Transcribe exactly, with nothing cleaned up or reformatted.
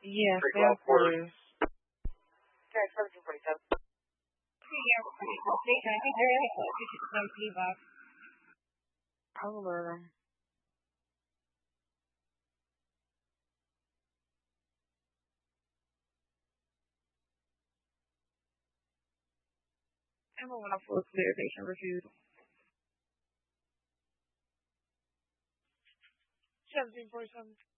Yeah, stay on quarters. Okay, seventeen forty-seven. Yeah, station. I think they're like some feedback. I'll alert them. Emma went up for a clear patient refused. seventeen forty-seven.